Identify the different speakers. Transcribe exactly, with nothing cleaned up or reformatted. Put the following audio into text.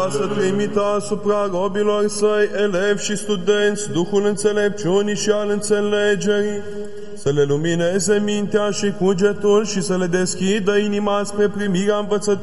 Speaker 1: vrea să trimită asupra robilor săi, elevi și studenți, Duhul înțelepciunii și al înțelegerii, să le lumineze mintea și cugetul și să le deschidă inima spre primirea învățăturii